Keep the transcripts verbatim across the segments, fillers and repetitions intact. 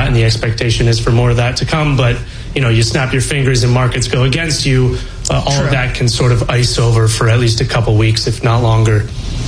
and the expectation is for more of that to come. But, you know, you snap your fingers and markets go against you, uh, all True. Of that can sort of ice over for at least a couple weeks, if not longer.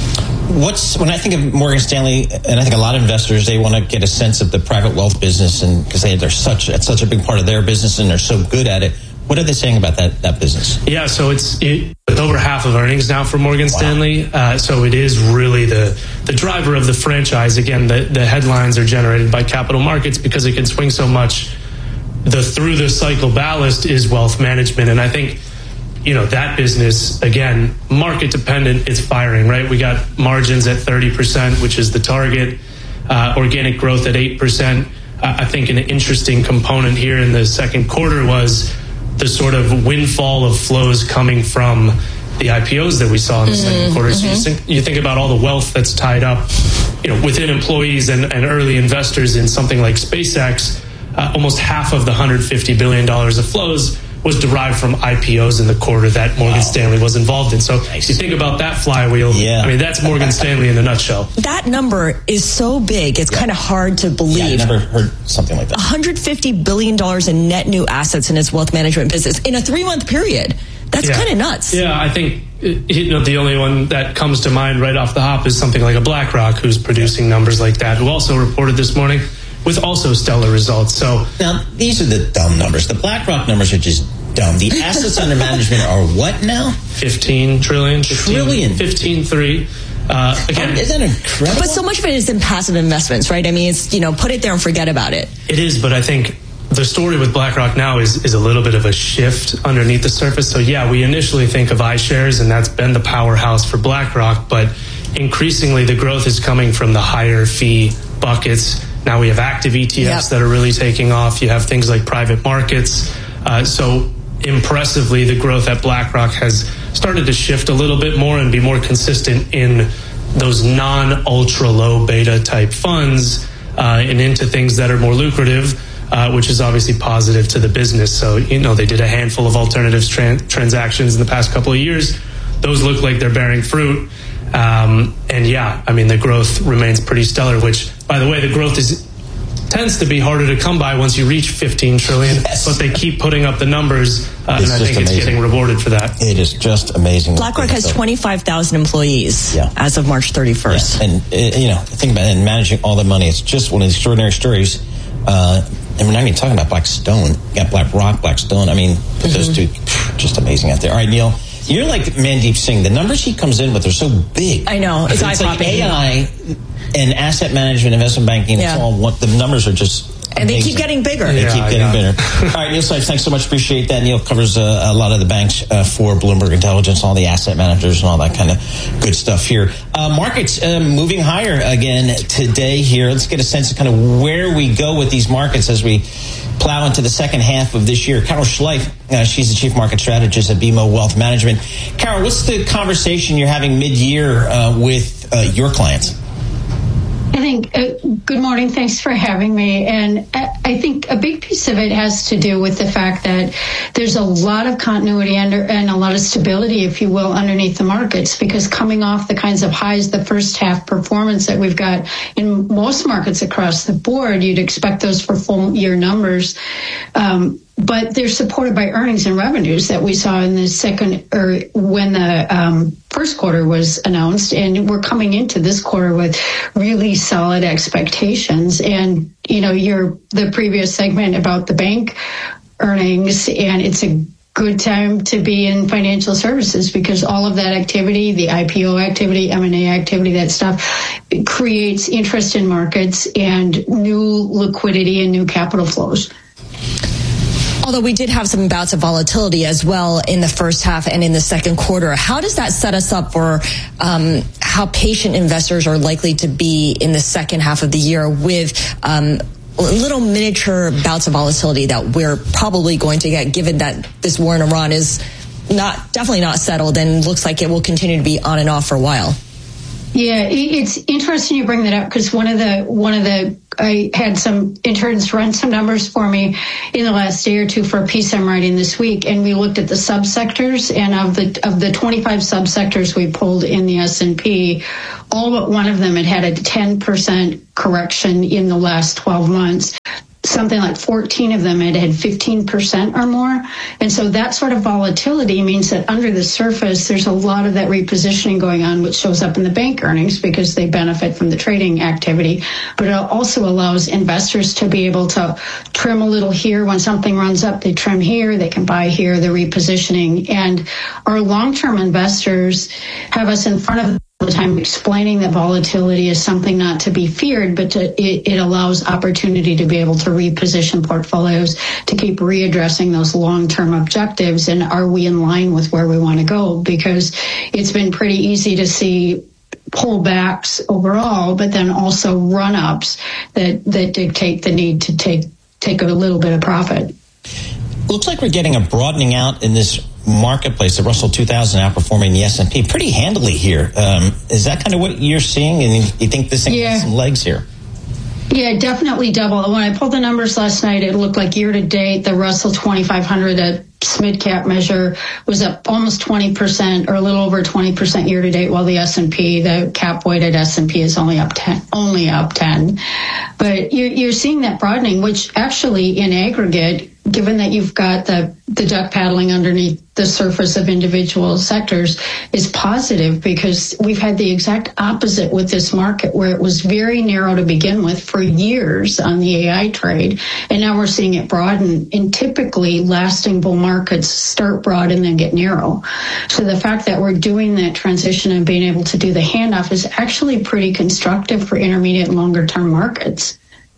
What's when I think of Morgan Stanley, and I think a lot of investors, they want to get a sense of the private wealth business, and because they, they're such it's such a big part of their business, and they're so good at it. What are they saying about that that business? Yeah, so it's it, it's over half of earnings now for Morgan wow. Stanley. Uh, so it is really the the driver of the franchise. Again, the the headlines are generated by capital markets because it can swing so much. The through the cycle ballast is wealth management, and I think, you know, that business, again, market dependent, it's firing, right? We got margins at thirty percent, which is the target, uh, organic growth at eight percent. Uh, I think an interesting component here in the second quarter was the sort of windfall of flows coming from the I P Os that we saw in the mm-hmm. second quarter. So mm-hmm. you, think, you think about all the wealth that's tied up, you know, within employees and, and early investors in something like SpaceX, uh, almost half of the one hundred fifty billion dollars of flows was derived from I P Os in the quarter that Morgan wow. Stanley was involved in. So nice. You think about that flywheel, yeah. I mean, that's Morgan Stanley in a nutshell. That number is so big, it's yeah. kind of hard to believe. Yeah, I never heard something like that. one hundred fifty billion dollars in net new assets in its wealth management business in a three-month period. That's yeah. kind of nuts. Yeah, I think, you know, the only one that comes to mind right off the hop is something like a BlackRock, who's producing numbers like that, who also reported this morning with also stellar results. So now, these are the dumb numbers. The BlackRock numbers are just dumb. The assets under management are what now? fifteen trillion. fifteen, Trillion. fifteen three. Uh, again, oh, isn't that incredible? But so much of it is in passive investments, right? I mean, it's, you know, put it there and forget about it. It is, but I think the story with BlackRock now is, is a little bit of a shift underneath the surface. So yeah, we initially think of iShares, and that's been the powerhouse for BlackRock, but increasingly the growth is coming from the higher fee buckets. Now we have active E T Fs yep. that are really taking off. You have things like private markets. Uh, so impressively, the growth at BlackRock has started to shift a little bit more and be more consistent in those non-ultra low beta type funds uh, and into things that are more lucrative, uh, which is obviously positive to the business. So, you know, they did a handful of alternatives tran- transactions in the past couple of years. Those look like they're bearing fruit. Um, and yeah, I mean, the growth remains pretty stellar, which, by the way, the growth is tends to be harder to come by once you reach fifteen trillion, yes. but they keep putting up the numbers, uh, and I think amazing. It's getting rewarded for that. It is just amazing. BlackRock has twenty-five thousand employees yeah. as of March thirty-first. Yeah. And, uh, you know, think about it, and managing all the money, it's just one of the extraordinary stories. Uh, and we're not even talking about Blackstone. You got BlackRock, Blackstone. I mean, mm-hmm. those two, just amazing out there. All right, Neil. You're like Mandeep Singh. The numbers he comes in with are so big. I know. It's, it's like A I and asset management, investment banking. Yeah. It's all what the numbers are just. And they amazing. keep getting bigger. They yeah, keep getting yeah. bigger. All right, Neil Sipes, thanks so much. Appreciate that. Neil covers uh, a lot of the banks uh, for Bloomberg Intelligence, all the asset managers and all that kind of good stuff here. Uh, markets uh, moving higher again today here. Let's get a sense of kind of where we go with these markets as we plow into the second half of this year. Carol Schleif, uh, she's the chief market strategist at B M O Wealth Management. Carol, what's the conversation you're having mid-year uh, with uh, your clients? I think, uh, good morning, thanks for having me. And I, I think a big piece of it has to do with the fact that there's a lot of continuity under, and a lot of stability, if you will, underneath the markets, because coming off the kinds of highs, the first half performance that we've got in most markets across the board, you'd expect those for full year numbers. Um, But they're supported by earnings and revenues that we saw in the second, or when the um, first quarter was announced. And we're coming into this quarter with really solid expectations. And, you know, your the previous segment about the bank earnings, and it's a good time to be in financial services because all of that activity, the I P O activity, M and A activity, that stuff, it creates interest in markets and new liquidity and new capital flows. Although we did have some bouts of volatility as well in the first half and in the second quarter. How does that set us up for um, how patient investors are likely to be in the second half of the year with um, little miniature bouts of volatility that we're probably going to get, given that this war in Iran is not definitely not settled and looks like it will continue to be on and off for a while? Yeah, it's interesting you bring that up because one of the one of the I had some interns run some numbers for me in the last day or two for a piece I'm writing this week, and we looked at the subsectors, and of the of the twenty-five subsectors we pulled in the S and P, all but one of them had had a ten percent correction in the last twelve months. something like fourteen of them had had fifteen percent or more. And so that sort of volatility means that under the surface, there's a lot of that repositioning going on, which shows up in the bank earnings because they benefit from the trading activity. But it also allows investors to be able to trim a little here. When something runs up, they trim here, they can buy here, the repositioning. And our long-term investors have us in front of them all the time explaining that volatility is something not to be feared, but to, it, it allows opportunity to be able to reposition portfolios, to keep readdressing those long-term objectives. And are we in line with where we want to go? Because it's been pretty easy to see pullbacks overall, but then also run-ups that, that dictate the need to take take a little bit of profit. Looks like we're getting a broadening out in this marketplace. The Russell two thousand outperforming the S and P pretty handily here. Um, is that kind of what you're seeing? And you think this thing yeah. has some legs here? Yeah, definitely double. When I pulled the numbers last night, it looked like year to date, the Russell twenty-five hundred, a mid cap measure, was up almost twenty percent or a little over twenty percent year to date, while the S and P, the cap weighted S and P, is only up ten, only up ten. But you're, you're seeing that broadening, which actually in aggregate, given that you've got the, the duck paddling underneath the surface of individual sectors, is positive, because we've had the exact opposite with this market, where it was very narrow to begin with for years on the A I trade. And now we're seeing it broaden. And typically lasting bull markets start broad and then get narrow. So the fact that we're doing that transition and being able to do the handoff is actually pretty constructive for intermediate and longer term markets.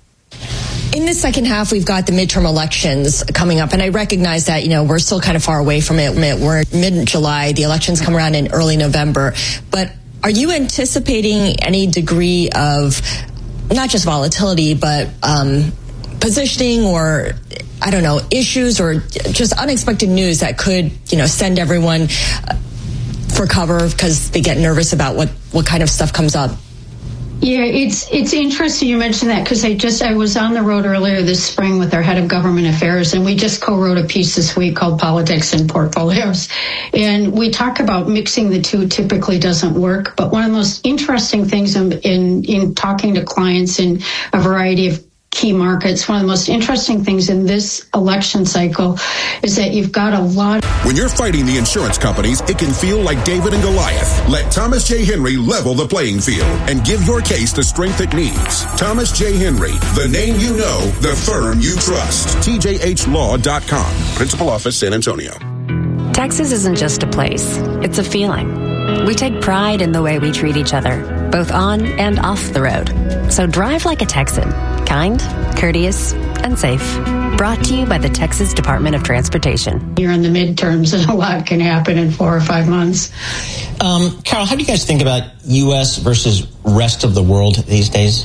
In the second half, we've got the midterm elections coming up, and I recognize that, you know, we're still kind of far away from it. We're mid-July. The elections come around in early November. But are you anticipating any degree of not just volatility, but um, positioning or, I don't know, issues or just unexpected news that could, you know, send everyone for cover because they get nervous about what, what kind of stuff comes up? Yeah, it's it's interesting you mentioned that, because I just I was on the road earlier this spring with our head of government affairs, and we just co-wrote a piece this week called Politics and Portfolios. And we talk about mixing the two typically doesn't work. But one of the most interesting things in in, in talking to clients in a variety of key markets, one of the most interesting things in this election cycle is that you've got a lot. When you're fighting the insurance companies, it can feel like David and Goliath. Let Thomas J. Henry level the playing field and give your case the strength it needs. Thomas J. Henry, the name you know, the firm you trust. T J H law dot com. Principal Office, San Antonio. Texas isn't just a place, it's a feeling. We take pride in the way we treat each other, both on and off the road. So drive like a Texan. Kind, courteous, and safe. Brought to you by the Texas Department of Transportation. You're in the midterms, and a lot can happen in four or five months. Um, Carol, how do you guys think about U S versus rest of the world these days?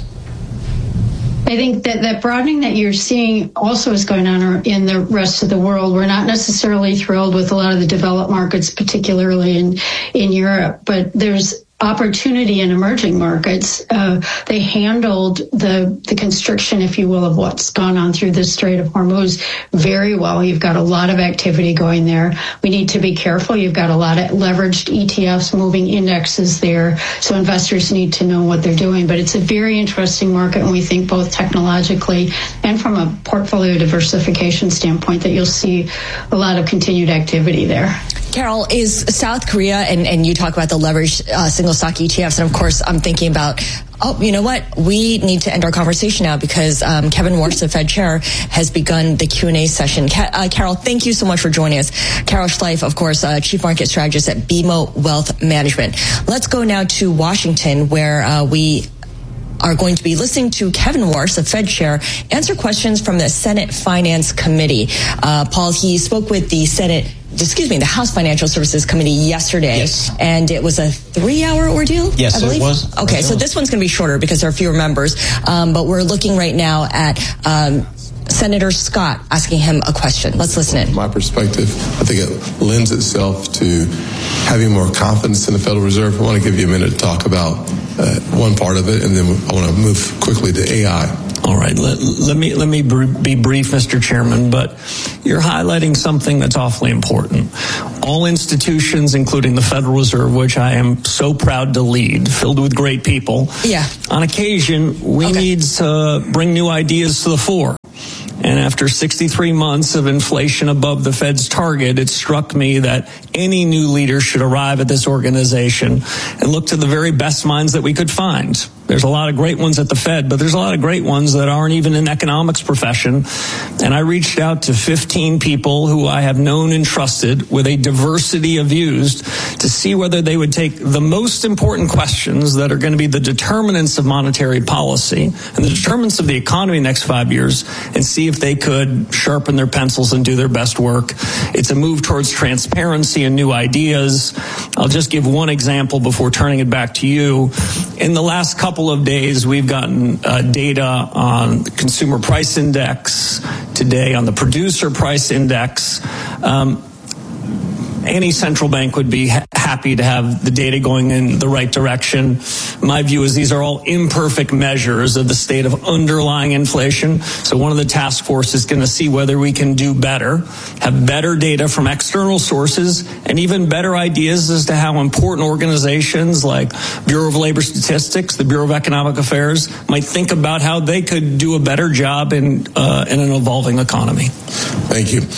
I think that that broadening that you're seeing also is going on in the rest of the world. We're not necessarily thrilled with a lot of the developed markets, particularly in, in Europe, but there's opportunity in emerging markets. Uh, they handled the the constriction, if you will, of what's gone on through the Strait of Hormuz very well. You've got a lot of activity going there. We need to be careful. You've got a lot of leveraged E T Fs moving indexes there, so investors need to know what they're doing. But it's a very interesting market, and we think both technologically and from a portfolio diversification standpoint that you'll see a lot of continued activity there. Carol, is South Korea, and, and you talk about the leveraged uh, single stock E T Fs, and of course I'm thinking about, oh, you know what? We need to end our conversation now because um, Kevin Warsh, the Fed chair, has begun the Q and A session. Ca- uh, Carol, thank you so much for joining us. Carol Schleif, of course, uh, Chief Market Strategist at B M O Wealth Management. Let's go now to Washington, where uh, we are going to be listening to Kevin Warsh, the Fed chair, answer questions from the Senate Finance Committee. Uh, Paul, he spoke with the Senate excuse me, the House Financial Services Committee yesterday, yes. and it was a three-hour ordeal, yes, I believe? It was. Okay, so this one's going to be shorter because there are fewer members, um, but we're looking right now at um, Senator Scott asking him a question. Let's listen in. From my perspective, I think it lends itself to having more confidence in the Federal Reserve. I want to give you a minute to talk about uh, one part of it, and then I want to move quickly to A I. All right, let, let me let me be brief, Mister Chairman, but you're highlighting something that's awfully important. All institutions, including the Federal Reserve, which I am so proud to lead, filled with great people, yeah. on occasion, we okay. need to bring new ideas to the fore. And after sixty-three months of inflation above the Fed's target, it struck me that any new leader should arrive at this organization and look to the very best minds that we could find. There's a lot of great ones at the Fed, but there's a lot of great ones that aren't even in the economics profession. And I reached out to fifteen people who I have known and trusted with a diversity of views to see whether they would take the most important questions that are going to be the determinants of monetary policy and the determinants of the economy next five years and see if they could sharpen their pencils and do their best work. It's a move towards transparency and new ideas. I'll just give one example before turning it back to you. In the last couple of days, we've gotten uh, data on the consumer price index, today on the producer price index. Um, Any central bank would be ha- happy to have the data going in the right direction. My view is these are all imperfect measures of the state of underlying inflation. So one of the task force is going to see whether we can do better, have better data from external sources, and even better ideas as to how important organizations like Bureau of Labor Statistics, the Bureau of Economic Affairs, might think about how they could do a better job in, uh, in an evolving economy. Thank you.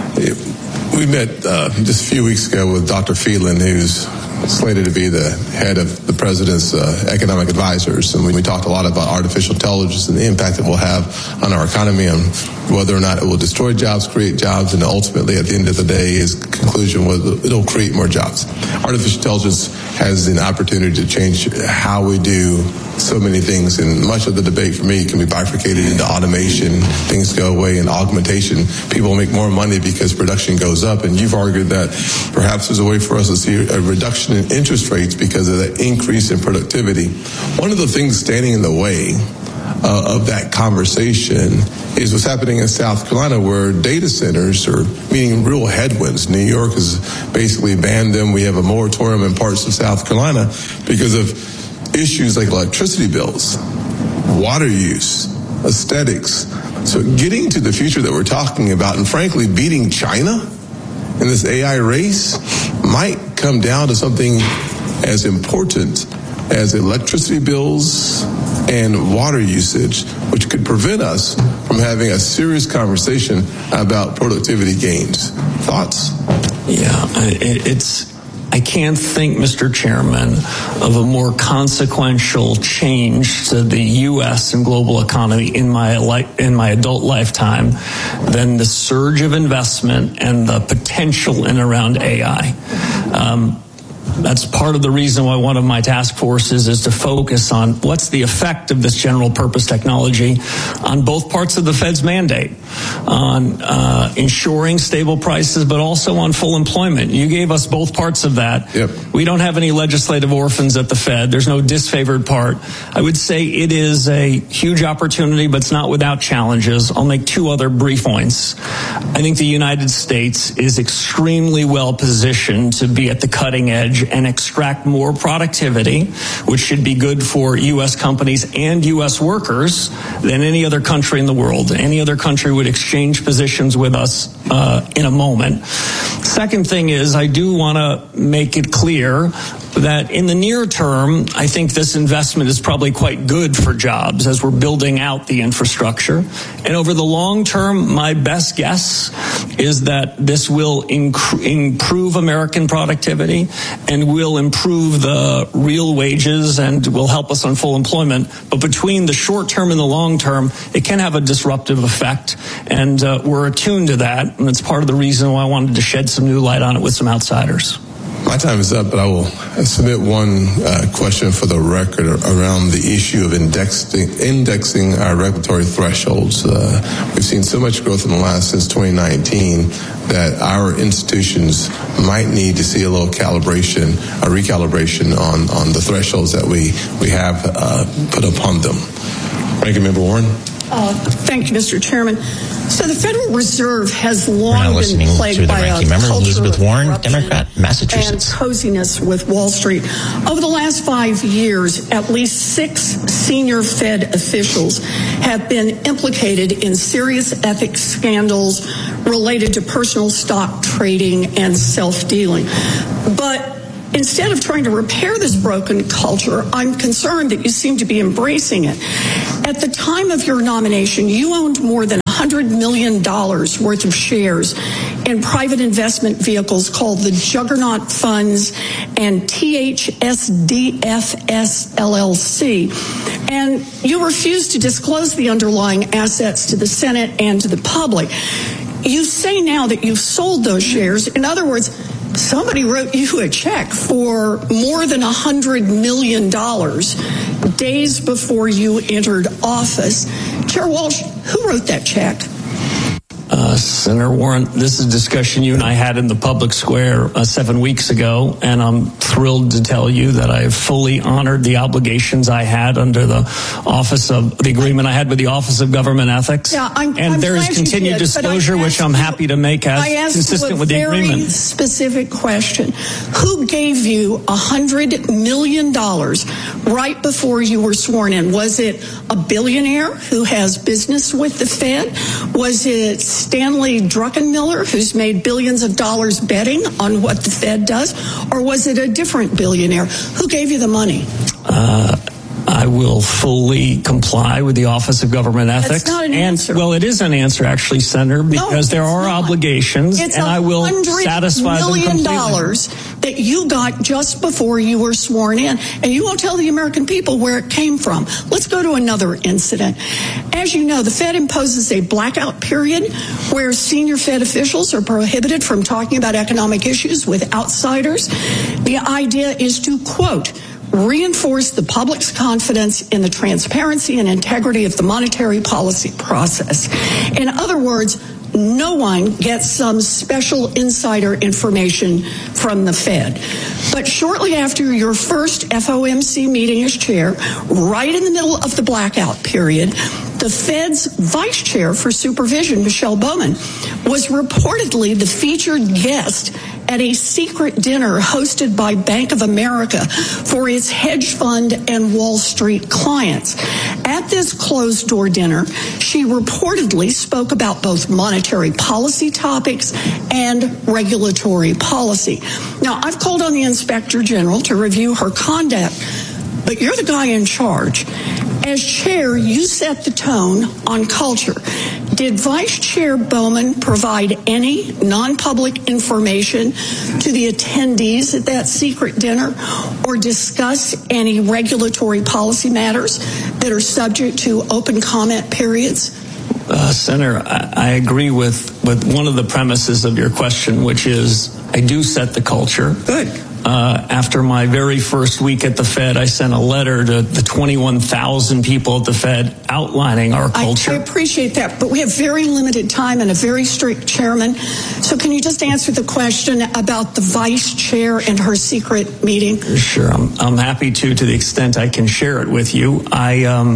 We met uh, just a few weeks ago with Doctor Phelan, who's slated to be the head of the president's uh, economic advisors. And we, we talked a lot about artificial intelligence and the impact it will have on our economy, and whether or not it will destroy jobs, create jobs, and ultimately at the end of the day his conclusion was it'll create more jobs. Artificial intelligence has an opportunity to change how we do so many things, and much of the debate for me can be bifurcated into automation. Things go away, and augmentation. People make more money because production goes up, and you've argued that perhaps there's a way for us to see a reduction in interest rates because of the increase in productivity. One of the things standing in the way uh, of that conversation is what's happening in South Carolina, where data centers are meeting real headwinds. New York has basically banned them. We have a moratorium in parts of South Carolina because of issues like electricity bills, water use, aesthetics. So getting to the future that we're talking about, and frankly beating China in this A I race, might come down to something as important as electricity bills and water usage, which could prevent us from having a serious conversation about productivity gains. Thoughts? Yeah, it's... I can't think, Mister Chairman, of a more consequential change to the U S and global economy in my li- in my adult lifetime than the surge of investment and the potential in around A I. Um, That's part of the reason why one of my task forces is to focus on what's the effect of this general purpose technology on both parts of the Fed's mandate, on uh, ensuring stable prices, but also on full employment. You gave us both parts of that. Yep. We don't have any legislative orphans at the Fed. There's no disfavored part. I would say it is a huge opportunity, but it's not without challenges. I'll make two other brief points. I think the United States is extremely well positioned to be at the cutting edge and extract more productivity, which should be good for U S companies and U S workers, than any other country in the world. Any other country would exchange positions with us uh, in a moment. Second thing is, I do want to make it clear that in the near term, I think this investment is probably quite good for jobs as we're building out the infrastructure. And over the long term, my best guess is that this will inc- improve American productivity and will improve the real wages and will help us on full employment. But between the short term and the long term, it can have a disruptive effect. And uh, we're attuned to that. And it's part of the reason why I wanted to shed some new light on it with some outsiders. My time is up, but I will submit one uh, question for the record around the issue of indexing, indexing our regulatory thresholds. Uh, we've seen so much growth in the last since twenty nineteen that our institutions might need to see a little calibration, a recalibration on, on the thresholds that we, we have uh, put upon them. Ranking Member Warren. Uh, thank you, Mister Chairman. So the Federal Reserve has long been plagued by a culture Elizabeth Warren, of Democrat, Massachusetts, and coziness with Wall Street. Over the last five years, at least six senior Fed officials have been implicated in serious ethics scandals related to personal stock trading and self-dealing. But instead of trying to repair this broken culture, I'm concerned that you seem to be embracing it. At the time of your nomination, you owned more than one hundred million dollars worth of shares in private investment vehicles called the Juggernaut Funds and T H S D F S L L C. And you refused to disclose the underlying assets to the Senate and to the public. You say now that you've sold those shares. In other words, somebody wrote you a check for more than one hundred million dollars days before you entered office. Chair Walsh, who wrote that check? Uh, Senator Warren, this is a discussion you and I had in the public square uh, seven weeks ago, and I'm thrilled to tell you that I have fully honored the obligations I had under the office of the agreement I had with the Office of Government Ethics. Yeah, I'm, and I'm there is continued did, disclosure, which I'm happy to make as consistent with the agreement. I asked you a very specific question. Who gave you one hundred million dollars right before you were sworn in? Was it a billionaire who has business with the Fed? Was it Stanley Druckenmiller, who's made billions of dollars betting on what the Fed does? Or was it a different billionaire? Who gave you the money? Uh, I will fully comply with the Office of Government Ethics. That's not an and, answer. Well, it is an answer, actually, Senator, because no, there are not. obligations, it's and I will satisfy them completely. one hundred million dollars that you got just before you were sworn in, and you won't tell the American people where it came from. Let's go to another incident. As you know, the Fed imposes a blackout period where senior Fed officials are prohibited from talking about economic issues with outsiders. The idea is to, quote, reinforce the public's confidence in the transparency and integrity of the monetary policy process. In other words, no one gets some special insider information from the Fed. But shortly after your first F O M C meeting as chair, right in the middle of the blackout period, the Fed's vice chair for supervision, Michelle Bowman, was reportedly the featured guest at a secret dinner hosted by Bank of America for its hedge fund and Wall Street clients. At this closed-door dinner, she reportedly spoke about both monetary policy topics and regulatory policy. Now, I've called on the Inspector General to review her conduct, but you're the guy in charge. As chair, you set the tone on culture. Did Vice Chair Bowman provide any non-public information to the attendees at that secret dinner or discuss any regulatory policy matters that are subject to open comment periods? Uh, Senator, I, I agree with, with one of the premises of your question, which is I do set the culture. Good. Uh, after my very first week at the Fed, I sent a letter to the twenty-one thousand people at the Fed outlining our culture. I, I appreciate that, but we have very limited time and a very strict chairman. So can you just answer the question about the vice chair and her secret meeting? Sure, I'm, I'm happy to, to the extent I can share it with you. I, um,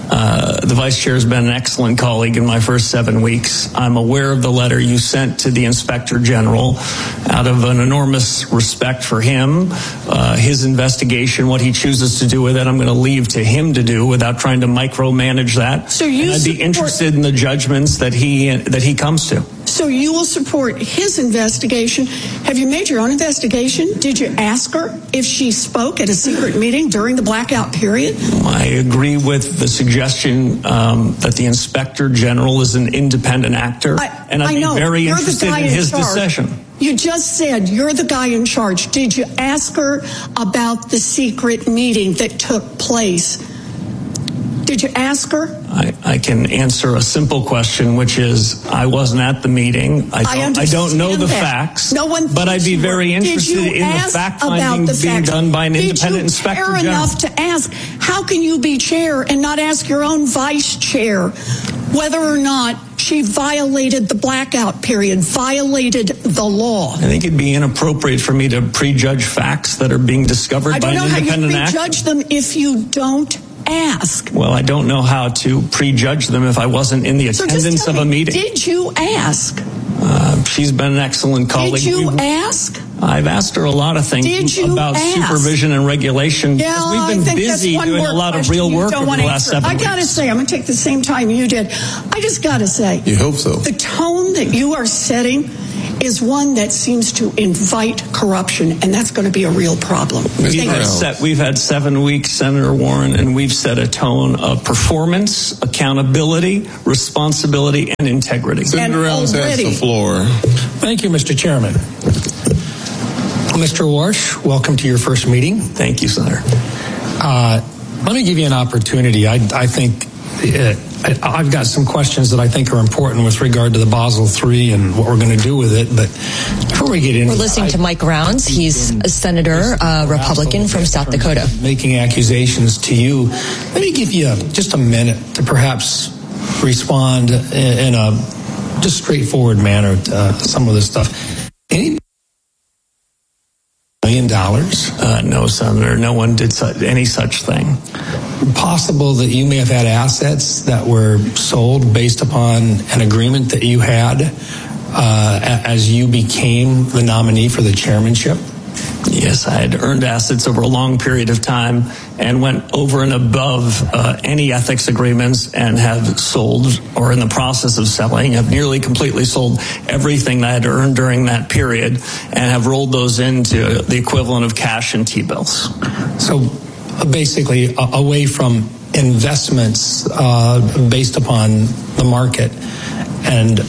uh, the vice chair has been an excellent colleague in my first seven weeks. I'm aware of the letter you sent to the Inspector General out of an enormous respect for him, uh, his investigation, what he chooses to do with it. I'm going to leave to him to do without trying to micromanage that. So you and I'd be support- interested in the judgments that he that he comes to. So you will support his investigation. Have you made your own investigation? Did you ask her if she spoke at a secret meeting during the blackout period? I agree with the suggestion um, that the Inspector General is an independent actor, I, and I'd I know. be very You're interested in, in his charge. decision. You just said you're the guy in charge. Did you ask her about the secret meeting that took place? Did you ask her? I, I can answer a simple question, which is I wasn't at the meeting. I don't, I I don't know the that. facts. No one but I'd be you very were. interested in the fact finding being facts? done by an Did independent you inspector care general. enough to ask? How can you be chair and not ask your own vice chair whether or not she violated the blackout period, violated the law? I think it'd be inappropriate for me to prejudge facts that are being discovered I by don't an know how you independent actor. prejudge them if you don't ask. Well, I don't know how to prejudge them if I wasn't in the So attendance just tell of a me, meeting. Did you ask? Uh, she's been an excellent colleague. Did you We've, ask? I've asked her a lot of things Did you about ask? supervision and regulation. Yeah, We've I been think busy that's one doing more a lot of question real you work don't over want the to last answer. seven I weeks. gotta say, I'm gonna take the same time you did. I just gotta say, You hope so. the tone that you are setting is one that seems to invite corruption, and that's going to be a real problem. We've had, set, we've had seven weeks, Senator Warren, and we've set a tone of performance, accountability, responsibility, and integrity. Senator Ellis has the floor. Thank you, Mister Chairman. Mister Warsh, welcome to your first meeting. Thank you, Senator. Uh, let me give you an opportunity. I, I think uh, I, I've got some questions that I think are important with regard to the Basel three and what we're going to do with it. But before we get into We're listening I, to Mike Rounds. He's a senator, uh, Republican from South Dakota. Making accusations to you. Let me give you just a minute to perhaps respond in, in a just straightforward manner to uh, some of this stuff. Any million dollars? Uh, no, Senator. No one did su- any such thing. Possible that you may have had assets that were sold based upon an agreement that you had uh, as you became the nominee for the chairmanship? Yes, I had earned assets over a long period of time and went over and above uh, any ethics agreements and have sold or in the process of selling, have nearly completely sold everything that I had earned during that period and have rolled those into the equivalent of cash and T-bills. So uh, basically uh, away from investments uh, based upon the market and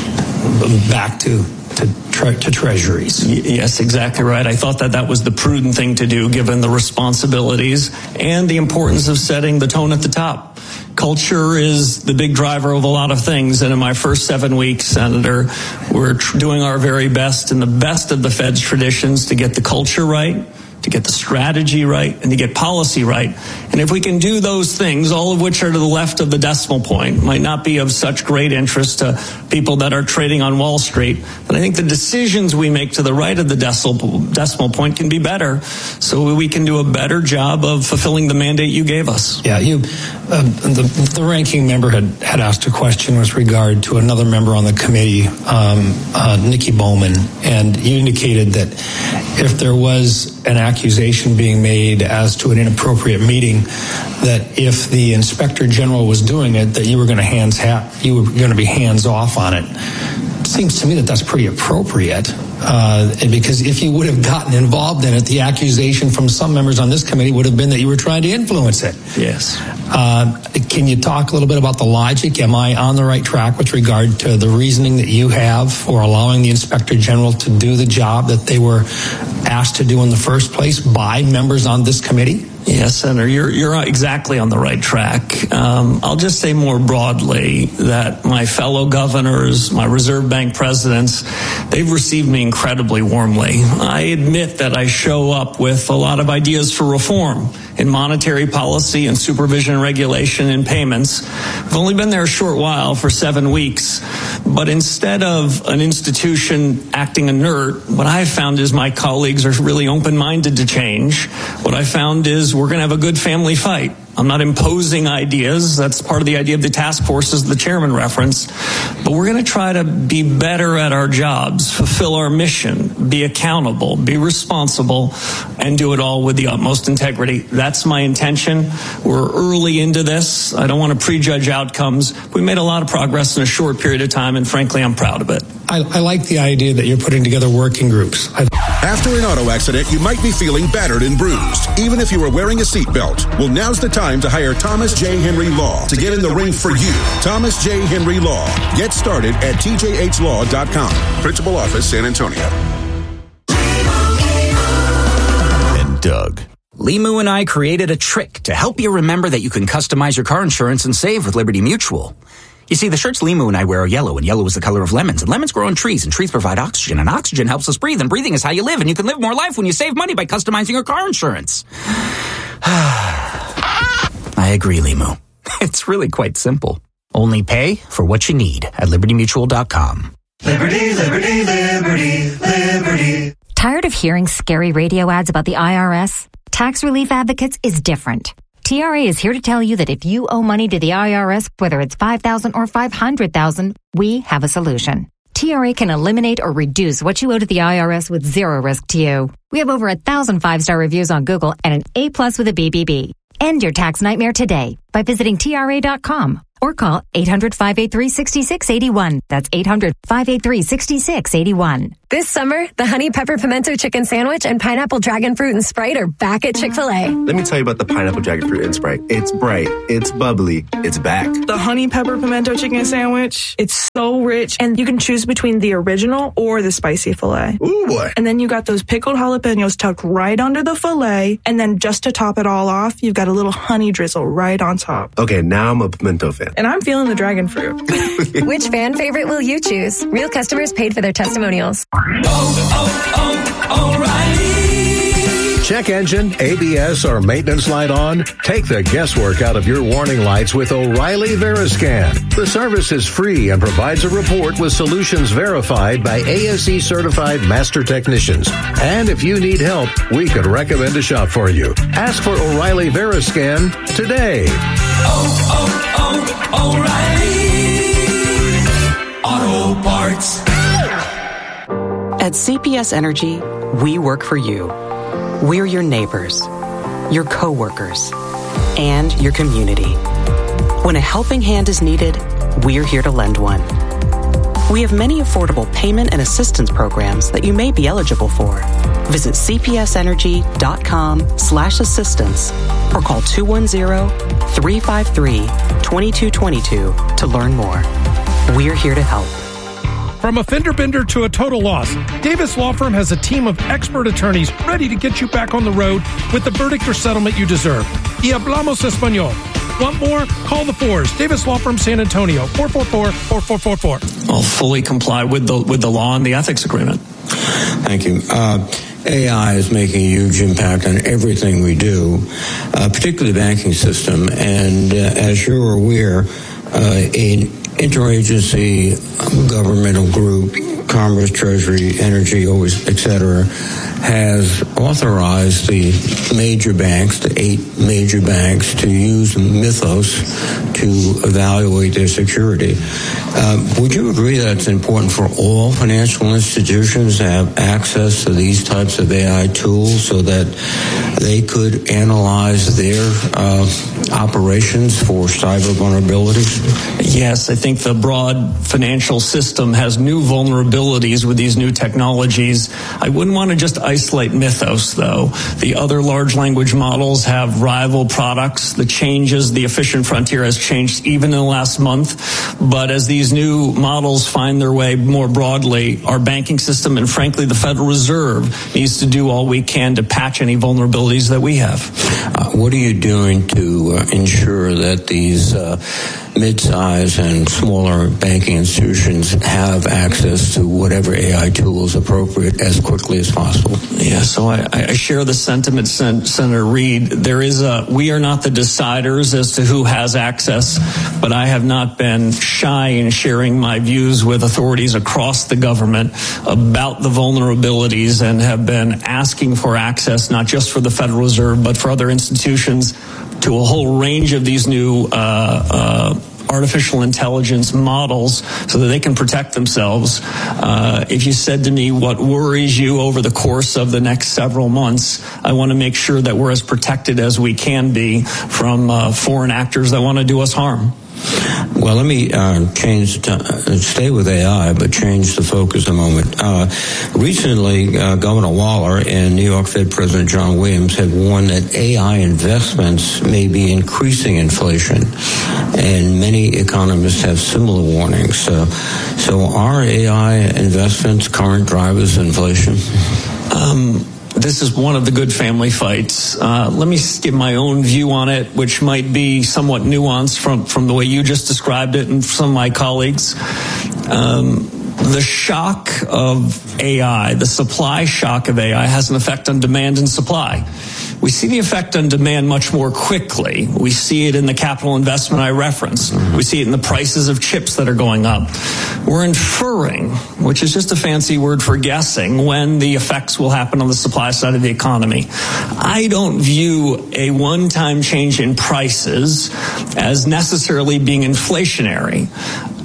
back to To, tre- to treasuries. Yes, exactly right. I thought that that was the prudent thing to do given the responsibilities and the importance of setting the tone at the top. Culture is the big driver of a lot of things. And in my first seven weeks, Senator, we're tr- doing our very best in the best of the Fed's traditions to get the culture right, to get the strategy right, and to get policy right. And if we can do those things, all of which are to the left of the decimal point, might not be of such great interest to people that are trading on Wall Street, but I think the decisions we make to the right of the decimal, decimal point can be better, so we can do a better job of fulfilling the mandate you gave us. Yeah, you, uh, the, the ranking member had, had asked a question with regard to another member on the committee, um, uh, Nikki Bowman, and you indicated that if there was an accusation being made as to an inappropriate meeting, that if the inspector general was doing it, that you were going to hands ha- you were going to be hands off on it. It seems to me that that's pretty appropriate, uh, because if you would have gotten involved in it, the accusation from some members on this committee would have been that you were trying to influence it. Yes. Uh, can you talk a little bit about the logic? Am I on the right track with regard to the reasoning that you have for allowing the inspector general to do the job that they were asked to do in the first place by members on this committee? Yes, Senator, you're you're exactly on the right track. Um, I'll just say more broadly that my fellow governors, my Reserve Bank presidents, they've received me incredibly warmly. I admit that I show up with a lot of ideas for reform in monetary policy and supervision and regulation and payments. I've only been there a short while, for seven weeks, but instead of an institution acting inert, what I've found is my colleagues are really open-minded to change. What I found is we're going to have a good family fight. I'm not imposing ideas. That's part of the idea of the task forces the chairman referenced. But we're going to try to be better at our jobs, fulfill our mission, be accountable, be responsible, and do it all with the utmost integrity. That's my intention. We're early into this. I don't want to prejudge outcomes. We made a lot of progress in a short period of time, and frankly, I'm proud of it. I, I like the idea that you're putting together working groups. I've- After an auto accident, you might be feeling battered and bruised, even if you are wearing a seatbelt. Well, now's the time to hire Thomas J. Henry Law to get in the ring for you. Thomas J. Henry Law. Get started at T J H law dot com. Principal Office, San Antonio. And Doug. Limu and I created a trick to help you remember that you can customize your car insurance and save with Liberty Mutual. You see, the shirts Limu and I wear are yellow, and yellow is the color of lemons, and lemons grow on trees, and trees provide oxygen, and oxygen helps us breathe, and breathing is how you live, and you can live more life when you save money by customizing your car insurance. I agree, Limu. It's really quite simple. Only pay for what you need at liberty mutual dot com. Liberty, liberty, liberty, liberty. Tired of hearing scary radio ads about the I R S? Tax Relief Advocates is different. T R A is here to tell you that if you owe money to the I R S, whether it's five thousand dollars or five hundred thousand dollars, we have a solution. T R A can eliminate or reduce what you owe to the I R S with zero risk to you. We have over a thousand five-star reviews on Google and an A plus with a B B B. End your tax nightmare today by visiting T R A dot com or call eight hundred, five eight three, six six eight one. That's eight hundred, five eight three, six six eight one. This summer, the Honey Pepper Pimento Chicken Sandwich and Pineapple Dragon Fruit and Sprite are back at Chick-fil-A. Let me tell you about the Pineapple Dragon Fruit and Sprite. It's bright, it's bubbly, it's back. The Honey Pepper Pimento Chicken Sandwich, it's so rich, and you can choose between the original or the spicy filet. Ooh, boy. And then you got those pickled jalapenos tucked right under the filet, and then just to top it all off, you've got a little honey drizzle right on top. Okay, now I'm a pimento fan. And I'm feeling the dragon fruit. Which fan favorite will you choose? Real customers paid for their testimonials. Oh, oh, O'Reilly. Check engine, A B S, or maintenance light on? Take the guesswork out of your warning lights with O'Reilly Veriscan. The service is free and provides a report with solutions verified by A S E certified master technicians. And if you need help, we could recommend a shop for you. Ask for O'Reilly Veriscan today. Oh, oh, oh, O'Reilly Auto Parts. At C P S Energy, we work for you. We're your neighbors, your coworkers, and your community. When a helping hand is needed, we're here to lend one. We have many affordable payment and assistance programs that you may be eligible for. Visit cpsenergy.com slash assistance or call two one zero, three five three, two two two two to learn more. We're here to help. From a fender bender to a total loss, Davis Law Firm has a team of expert attorneys ready to get you back on the road with the verdict or settlement you deserve. Y hablamos español. Want more? Call the fours. Davis Law Firm San Antonio, four four four, four four four four. I'll fully comply with the with the law and the ethics agreement. Thank you. Uh, A I is making a huge impact on everything we do, uh, particularly the banking system. And uh, as you're aware, uh, in interagency governmental group, Commerce, Treasury, Energy, always, et cetera, has authorized the major banks, the eight major banks, to use Mythos to evaluate their security. Um, would you agree that it's important for all financial institutions to have access to these types of A I tools so that they could analyze their uh, operations for cyber vulnerabilities? Yes, I think the broad financial system has new vulnerabilities with these new technologies. I wouldn't want to just isolate Mythos, though. The other large language models have rival products. The changes, the efficient frontier has changed even in the last month. But as these new models find their way more broadly, our banking system and, frankly, the Federal Reserve needs to do all we can to patch any vulnerabilities that we have. Uh, what are you doing to uh, ensure that these uh, mid-size and smaller banking institutions have access to whatever A I tool is appropriate as quickly as possible? Yeah, so I, I share the sentiment, Sen- Senator Reid. There is a, we are not the deciders as to who has access, but I have not been shy in sharing my views with authorities across the government about the vulnerabilities and have been asking for access, not just for the Federal Reserve, but for other institutions, to a whole range of these new uh, uh, artificial intelligence models so that they can protect themselves. Uh, if you said to me what worries you over the course of the next several months, I want to make sure that we're as protected as we can be from uh, foreign actors that want to do us harm. Well, let me uh, change, to, uh, stay with A I, but change the focus a moment. Uh, recently, uh, Governor Waller and New York Fed President John Williams have warned that A I investments may be increasing inflation, and many economists have similar warnings. So, so are A I investments current drivers of inflation? Um, This is one of the good family fights. Uh, let me give my own view on it, which might be somewhat nuanced from, from the way you just described it and some of my colleagues. Um, the shock of A I, the supply shock of A I, has an effect on demand and supply. We see the effect on demand much more quickly. We see it in the capital investment I referenced. We see it in the prices of chips that are going up. We're inferring, which is just a fancy word for guessing, when the effects will happen on the supply side of the economy. I don't view a one-time change in prices as necessarily being inflationary.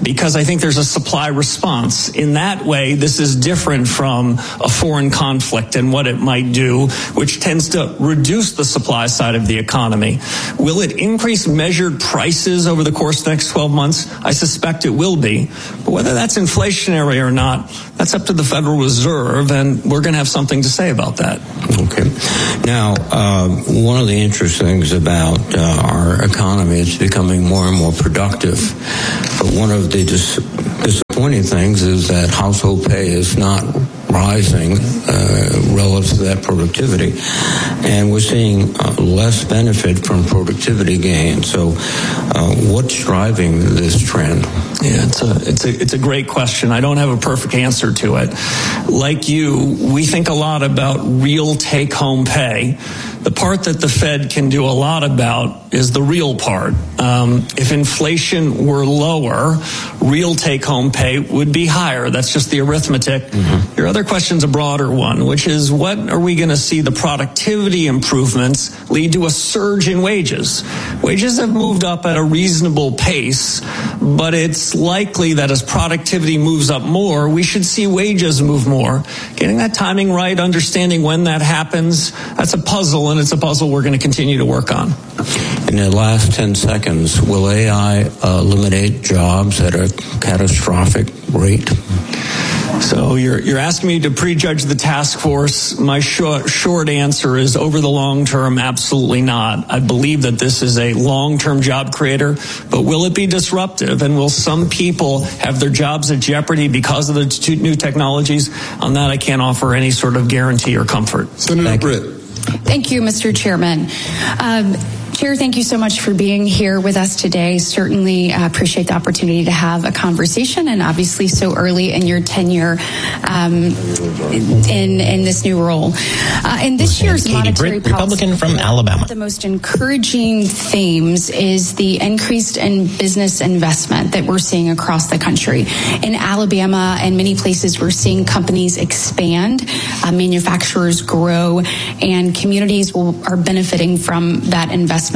because I think there's a supply response. In that way, this is different from a foreign conflict and what it might do, which tends to reduce the supply side of the economy. Will it increase measured prices over the course of the next twelve months? I suspect it will be. But whether that's inflationary or not, that's up to the Federal Reserve, and we're going to have something to say about that. Okay. Now, uh, one of the interesting things about uh, our economy, it's becoming more and more productive. But one of the dis- disappointing things is that household pay is not rising uh, relative to that productivity. And we're seeing uh, less benefit from productivity gain. So uh, what's driving this trend? Yeah, it's a, it's a, it's a great question. I don't have a perfect answer to it. Like you, we think a lot about real take-home pay. The part that the Fed can do a lot about is the real part. Um, if inflation were lower, real take-home pay would be higher. That's just the arithmetic. Mm-hmm. Your other question's a broader one, which is what are we going to see the productivity improvements lead to a surge in wages? Wages have moved up at a reasonable pace, but it's likely that as productivity moves up more, we should see wages move more. Getting that timing right, understanding when that happens, that's a puzzle, and it's a puzzle we're going to continue to work on. In the last ten seconds, will A I uh, eliminate jobs at a catastrophic rate? So you're you're asking me to prejudge the task force. My short, short answer is over the long term, absolutely not. I believe that this is a long-term job creator, but will it be disruptive? And will some people have their jobs at jeopardy because of the two new technologies? On that, I can't offer any sort of guarantee or comfort. Senator Britt. Thank you, Mister Chairman. Um, Chair, thank you so much for being here with us today. Certainly uh, appreciate the opportunity to have a conversation, and obviously so early in your tenure um, in in this new role. Uh, in this year's Katie monetary Britt, policy, Republican from Alabama. One of the most encouraging themes is the increased in business investment that we're seeing across the country. In Alabama and many places, we're seeing companies expand, uh, manufacturers grow, and communities will, are benefiting from that investment.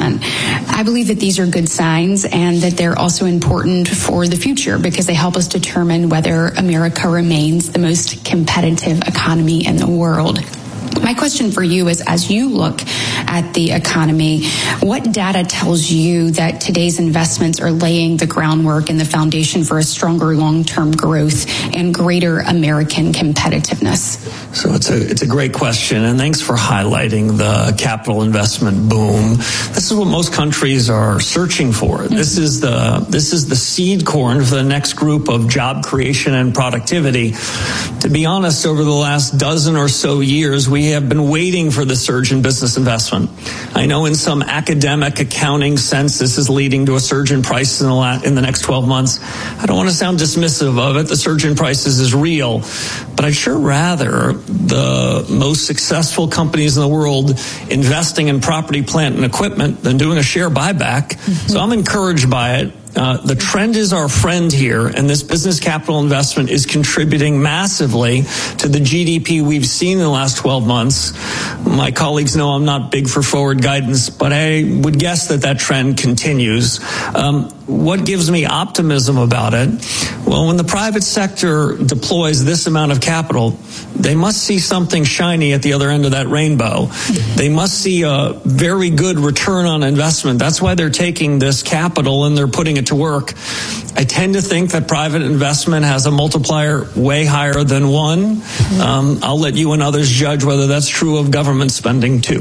I believe that these are good signs and that they're also important for the future because they help us determine whether America remains the most competitive economy in the world. My question for you is, as you look at the economy, what data tells you that today's investments are laying the groundwork and the foundation for a stronger long-term growth and greater American competitiveness? So it's a it's a great question, and thanks for highlighting the capital investment boom. This is what most countries are searching for. Mm-hmm. This is the this is the seed corn for the next group of job creation and productivity. To be honest, over the last dozen or so years, we have been waiting for the surge in business investment. I know in some academic accounting sense, this is leading to a surge in prices in the, la- in the next twelve months. I don't want to sound dismissive of it. The surge in prices is real, but I'd sure rather the most successful companies in the world investing in property, plant, and equipment than doing a share buyback. Mm-hmm. So I'm encouraged by it. Uh, the trend is our friend here, and this business capital investment is contributing massively to the G D P we've seen in the last twelve months. My colleagues know I'm not big for forward guidance, but I would guess that that trend continues. Um, what gives me optimism about it? Well, when the private sector deploys this amount of capital, they must see something shiny at the other end of that rainbow. They must see a very good return on investment. That's why they're taking this capital and they're putting it to work. I tend to think that private investment has a multiplier way higher than one. Um, I'll let you and others judge whether that's true of government spending too.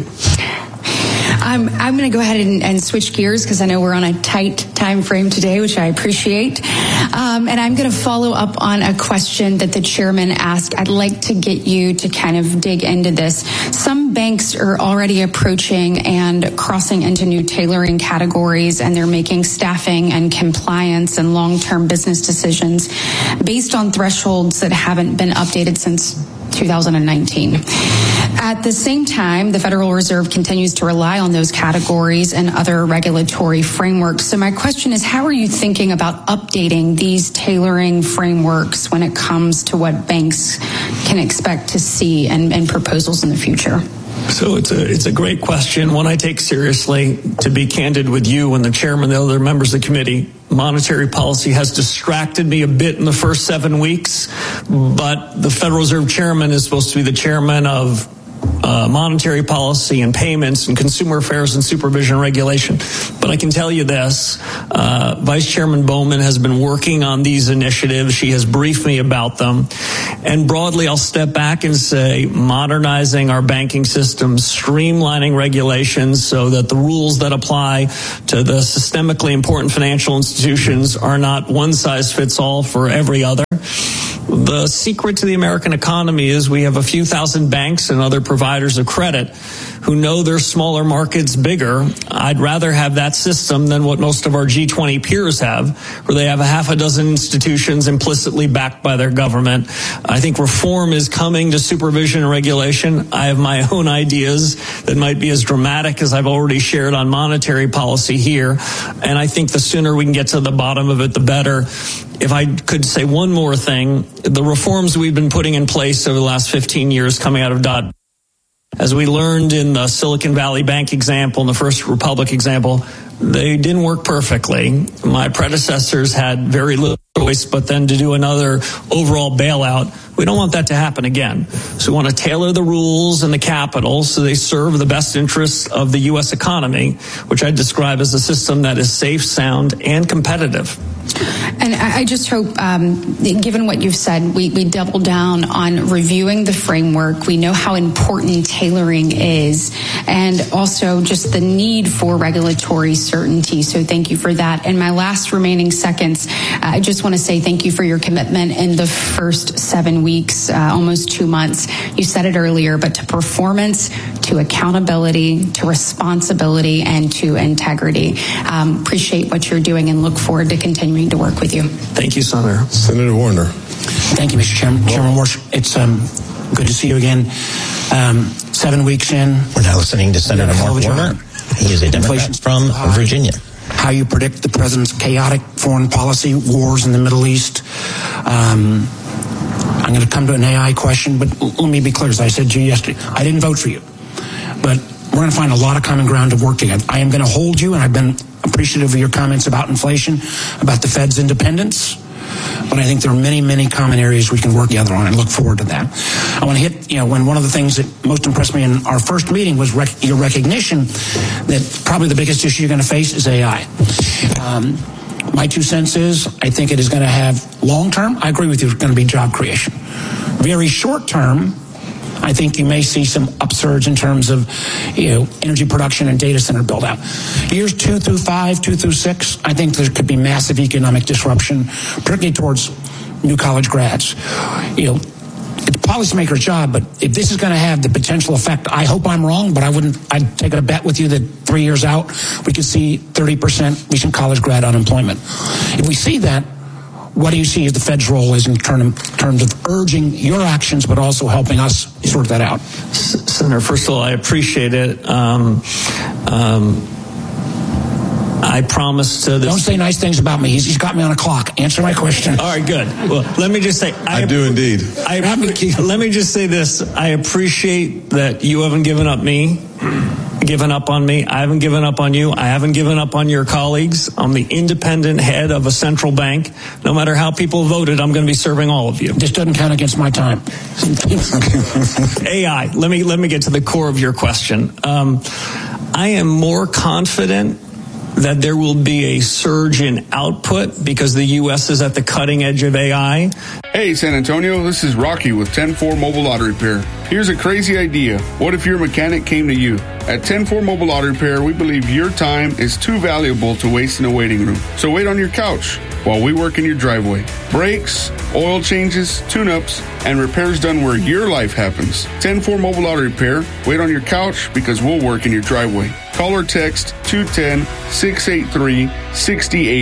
I'm, I'm going to go ahead and, and switch gears because I know we're on a tight time frame today, which I appreciate. Um, and I'm going to follow up on a question that the chairman asked. I'd like to get you to kind of dig into this. Some banks are already approaching and crossing into new tailoring categories, and they're making staffing and compliance and long-term business decisions based on thresholds that haven't been updated since two thousand nineteen. At the same time, the Federal Reserve continues to rely on those categories and other regulatory frameworks. So my question is, how are you thinking about updating these tailoring frameworks when it comes to what banks can expect to see and, and proposals in the future? So it's a it's a great question, one I take seriously. To be candid with you and the chairman and the other members of the committee, monetary policy has distracted me a bit in the first seven weeks, but the Federal Reserve Chairman is supposed to be the chairman of Uh, monetary policy and payments and consumer affairs and supervision and regulation. But I can tell you this, uh, Vice Chairman Bowman has been working on these initiatives. She has briefed me about them. And broadly, I'll step back and say modernizing our banking system, streamlining regulations so that the rules that apply to the systemically important financial institutions are not one size fits all for every other. The secret to the American economy is we have a few thousand banks and other providers of credit who know their smaller markets bigger. I'd rather have that system than what most of our G twenty peers have, where they have a half a dozen institutions implicitly backed by their government. I think reform is coming to supervision and regulation. I have my own ideas that might be as dramatic as I've already shared on monetary policy here. And I think the sooner we can get to the bottom of it, the better. If I could say one more thing, the reforms we've been putting in place over the last fifteen years coming out of Dodd, as we learned in the Silicon Valley Bank example and the First Republic example, they didn't work perfectly. My predecessors had very little choice but then to do another overall bailout. We don't want that to happen again. So we want to tailor the rules and the capital so they serve the best interests of the U S economy, which I describe as a system that is safe, sound, and competitive. And I just hope, um, given what you've said, we, we double down on reviewing the framework. We know how important tailoring is, and also just the need for regulatory certainty. So thank you for that. And my last remaining seconds, uh, I just want to say thank you for your commitment in the first seven weeks, uh, almost two months. You said it earlier, but to performance, to accountability, to responsibility, and to integrity. Um, appreciate what you're doing and look forward to continuing to work with you. Thank you, Senator. Senator Warner. Thank you, Mister Chairman. Well, Chairman Warsh, it's um, good to see you again. Um, seven weeks in. We're now listening to Senator Mark Warner. He is a Democrat from Virginia. How you predict the president's chaotic foreign policy, wars in the Middle East. Um, I'm going to come to an A I question, but let me be clear. As I said to you yesterday, I didn't vote for you. But we're going to find a lot of common ground to work together. I am going to hold you, and I've been appreciative of your comments about inflation, about the Fed's independence. But I think there are many, many common areas we can work together on, and look forward to that. I want to hit, you know, when one of the things that most impressed me in our first meeting was rec- your recognition that probably the biggest issue you're going to face is A I. Um, my two cents is I think it is going to have long-term, I agree with you, it's going to be job creation. Very short-term, I think you may see some upsurge in terms of, you know, energy production and data center build out. Years two through five, two through six, I think there could be massive economic disruption, particularly towards new college grads. You know, it's a policymaker's job, but if this is going to have the potential effect, I hope I'm wrong, but I wouldn't, I'd take a bet with you that three years out, we could see thirty percent recent college grad unemployment. If we see that, what do you see as the Fed's role is in terms of urging your actions, but also helping us sort that out? Senator, first of all, I appreciate it. Um, um, I promise to this. Don't say nice things about me. He's, he's got me on a clock. Answer my question. All right, good. Well, let me just say. I, I do indeed. I, let me just say this. I appreciate that you haven't given up me. Given up on me. I haven't given up on you. I haven't given up on your colleagues. I'm the independent head of a central bank. No matter how people voted, I'm going to be serving all of you. This doesn't count against my time. A I. Let me let me get to the core of your question. Um, I am more confident that there will be a surge in output because the U S is at the cutting edge of A I. Hey, San Antonio, this is Rocky with ten four Mobile Auto Repair. Here's a crazy idea. What if your mechanic came to you? At ten four Mobile Auto Repair, we believe your time is too valuable to waste in a waiting room. So wait on your couch while we work in your driveway. Brakes, oil changes, tune-ups, and repairs done where your life happens. ten four Mobile Auto Repair. Wait on your couch because we'll work in your driveway. Call or text two one zero, six eight three, six zero eight zero.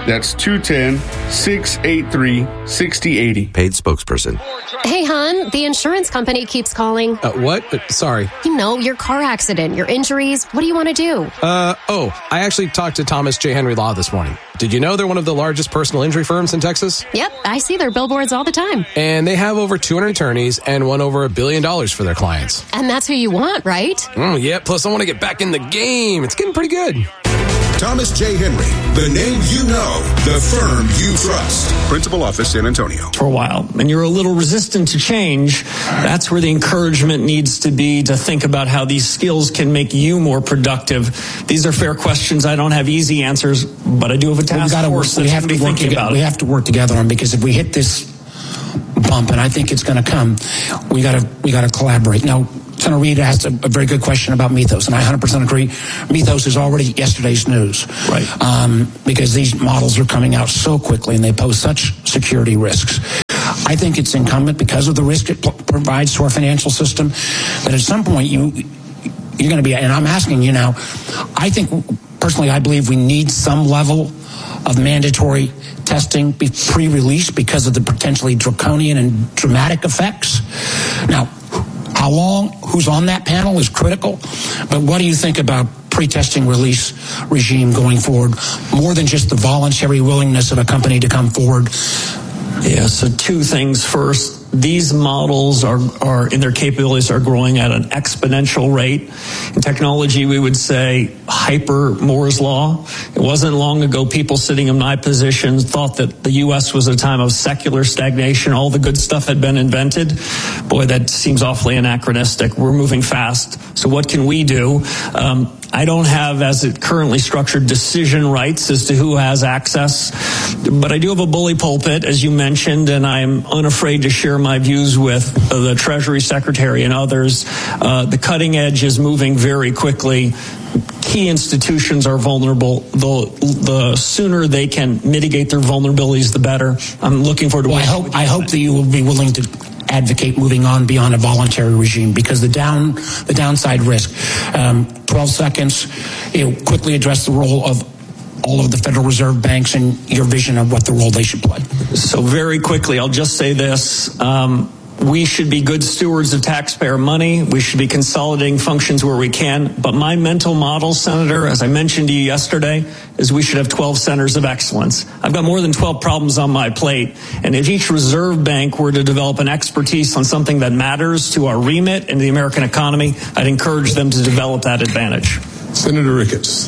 That's two one zero, six eight three, six zero eight zero. Paid spokesperson. Hey, hon, the insurance company keeps calling. Uh, what? Uh, sorry. You know, your car accident, your injuries. What do you want to do? Uh, oh, I actually talked to Thomas J. Henry Law this morning. Did you know they're one of the largest personal injury firms in Texas? Yep, I see their billboards all the time. And they have over two hundred attorneys and won over a billion dollars for their clients. And that's who you want, right? Mm, yeah, plus I want to get back in the game. It's getting pretty good. Thomas J. Henry, the name you know, the firm you trust. Principal office, San Antonio. For a while, and you're a little resistant to change, that's where the encouragement needs to be to think about how these skills can make you more productive. These are fair questions. I don't have easy answers, but I do have a task gotta force work, that's we have going to be to work thinking together, about We it. have to work together on, because if we hit this bump, and I think it's going to come, we got to we got to collaborate. Now, Senator Reid asked a, a very good question about Mythos, and I one hundred percent agree. Mythos is already yesterday's news. Right. Um, because these models are coming out so quickly, and they pose such security risks. I think it's incumbent, because of the risk it p- provides to our financial system, that at some point you, you're going to be, and I'm asking you now, I think, personally, I believe we need some level of mandatory testing be pre-release because of the potentially draconian and dramatic effects. Now, how long, who's on that panel is critical, but what do you think about pre-testing release regime going forward, more than just the voluntary willingness of a company to come forward? Yeah, so two things. First, these models are, are in their capabilities are growing at an exponential rate. In technology, we would say hyper Moore's law. It wasn't long ago people sitting in my position thought that the U S was a time of secular stagnation. All the good stuff had been invented. Boy, that seems awfully anachronistic. We're moving fast. So what can we do? Um, I don't have, as it currently structured, decision rights as to who has access, but I do have a bully pulpit, as you mentioned, and I'm unafraid to share my views with the Treasury Secretary and others. Uh, the cutting edge is moving very quickly. Key institutions are vulnerable. The, the sooner they can mitigate their vulnerabilities, the better. I'm looking forward to. Well, I hope I hope that you will be willing to advocate moving on beyond a voluntary regime, because the down the downside risk. Um, Twelve seconds. You know, quickly address the role of all of the Federal Reserve banks and your vision of what the role they should play. So very quickly, I'll just say this. Um, we should be good stewards of taxpayer money. We should be consolidating functions where we can. But my mental model, Senator, as I mentioned to you yesterday, is we should have twelve centers of excellence. I've got more than twelve problems on my plate. And if each reserve bank were to develop an expertise on something that matters to our remit and the American economy, I'd encourage them to develop that advantage. Senator Ricketts.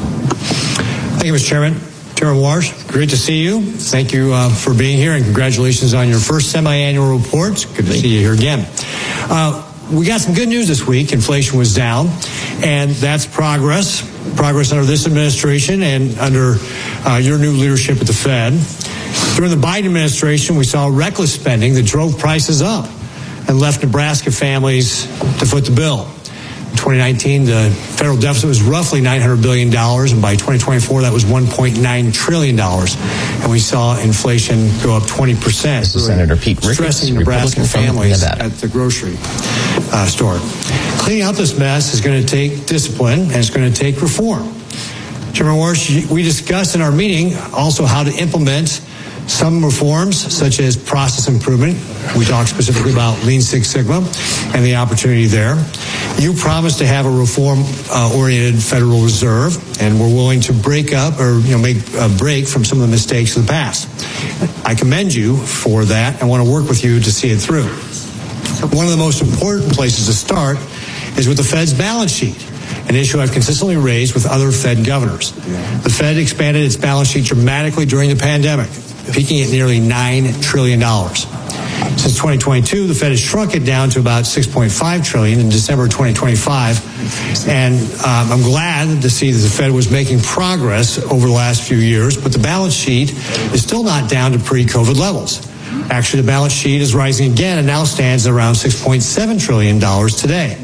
Thank you, Mister Chairman. Chairman Warsh, great to see you. Thank you uh, for being here, and congratulations on your first semi-annual report. Good to see you here again. Uh, we got some good news this week. Inflation was down, and that's progress. Progress under this administration and under uh, your new leadership at the Fed. During the Biden administration, we saw reckless spending that drove prices up and left Nebraska families to foot the bill. In twenty nineteen, the federal deficit was roughly nine hundred billion dollars, and by twenty twenty-four, that was one point nine trillion dollars. And we saw inflation go up twenty percent. This is Senator Pete Ricketts, stressing Nebraska families Nevada. at the grocery uh, store. Cleaning out this mess is going to take discipline, and it's going to take reform. Chairman Warsh, we discussed in our meeting also how to implement some reforms, such as process improvement. We talked specifically about Lean Six Sigma and the opportunity there. You promised to have a reform-oriented Federal Reserve, and we're willing to break up or you know make a break from some of the mistakes of the past. I commend you for that. I want to work with you to see it through. One of the most important places to start is with the Fed's balance sheet, an issue I've consistently raised with other Fed governors. The Fed expanded its balance sheet dramatically during the pandemic, peaking at nearly nine trillion dollars. Since twenty twenty-two, the Fed has shrunk it down to about six point five trillion dollars in December twenty twenty-five. And um, I'm glad to see that the Fed was making progress over the last few years, but the balance sheet is still not down to pre-COVID levels. Actually, the balance sheet is rising again and now stands at around six point seven trillion dollars today.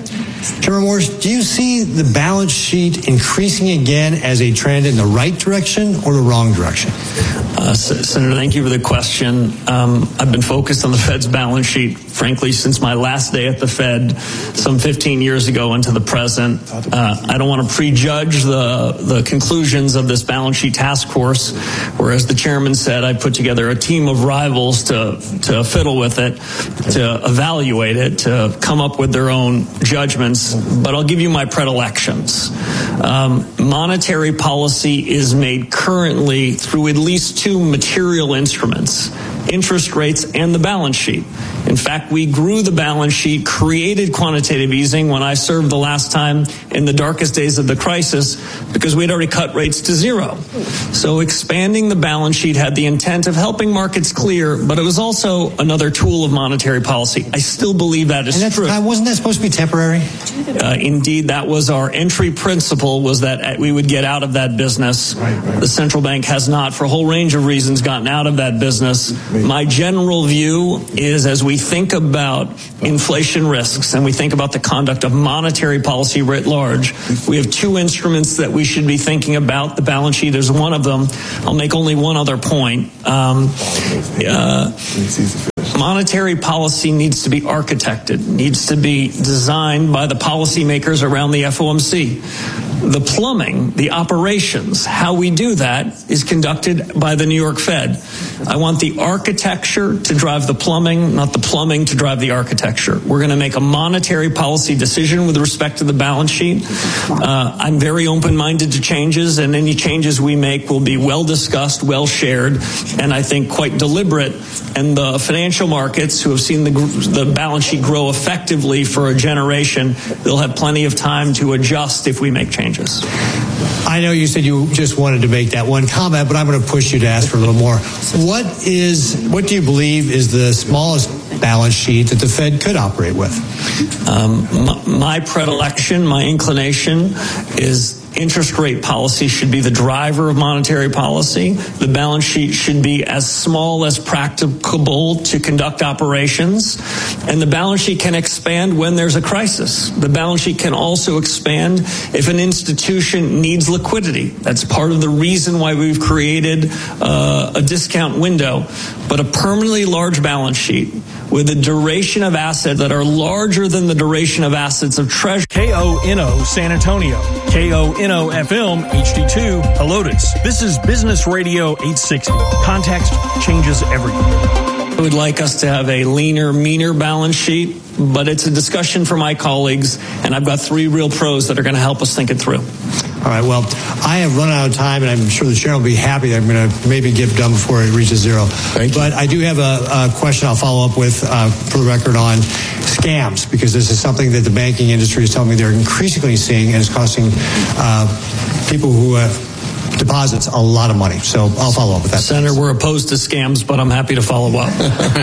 Chairman Morris, do you see the balance sheet increasing again as a trend in the right direction or the wrong direction? Uh, Senator, thank you for the question. Um, I've been focused on the Fed's balance sheet, frankly, since my last day at the Fed some fifteen years ago into the present. Uh, I don't want to prejudge the, the conclusions of this balance sheet task force, whereas the chairman said I put together a team of rivals to, to fiddle with it, to evaluate it, to come up with their own judgments. But I'll give you my predilections. Um, monetary policy is made currently through at least two material instruments: interest rates and the balance sheet. In fact, we grew the balance sheet, created quantitative easing when I served the last time in the darkest days of the crisis because we'd already cut rates to zero. So expanding the balance sheet had the intent of helping markets clear, but it was also another tool of monetary policy. I still believe that is and true. Uh, wasn't that supposed to be temporary? Uh, indeed, that was our entry principle, was that we would get out of that business. Right, right. The central bank has not, for a whole range of reasons, gotten out of that business. My general view is, as we think about inflation risks and we think about the conduct of monetary policy writ large, we have two instruments that we should be thinking about. The balance sheet is one of them. I'll make only one other point. Um, uh, monetary policy needs to be architected, needs to be designed by the policymakers around the F O M C. The plumbing, the operations, how we do that is conducted by the New York Fed. I want the architecture to drive the plumbing, not the plumbing to drive the architecture. We're going to make a monetary policy decision with respect to the balance sheet. Uh, I'm very open-minded to changes, and any changes we make will be well discussed, well shared, and I think quite deliberate. And the financial markets, who have seen the, the balance sheet grow effectively for a generation, they'll have plenty of time to adjust if we make changes. I know you said you just wanted to make that one comment, but I'm going to push you to ask for a little more. What is, what do you believe is the smallest balance sheet that the Fed could operate with? Um, my, my predilection, my inclination is interest rate policy should be the driver of monetary policy. The balance sheet should be as small as practicable to conduct operations. And the balance sheet can expand when there's a crisis. The balance sheet can also expand if an institution needs liquidity. That's part of the reason why we've created uh, a discount window. But a permanently large balance sheet with a duration of assets that are larger than the duration of assets of Treasury. K O N O San Antonio, K O N O F M H D two Helotes. This is Business Radio eight sixty. Context changes everything. I would like us to have a leaner, meaner balance sheet, but it's a discussion for my colleagues, and I've got three real pros that are going to help us think it through. All right, well, I have run out of time, and I'm sure the chairman will be happy that I'm going to maybe get done before it reaches zero. Thank but you. I do have a, a question I'll follow up with, uh, for the record, on scams, because this is something that the banking industry is telling me they're increasingly seeing, and it's costing uh, people who have deposits a lot of money. So I'll follow up with that. Senator, we're opposed to scams, but I'm happy to follow up.